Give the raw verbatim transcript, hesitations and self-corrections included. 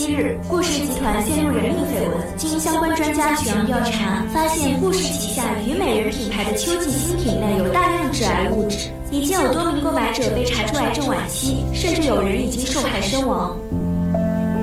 七日，顾氏集团陷入人命绯闻，经相关专家全网调查，发现顾氏旗下虞美人品牌的秋季新品内有大量致癌物质，已经有多名购买者被查出癌症晚期，甚至有人已经受害身亡。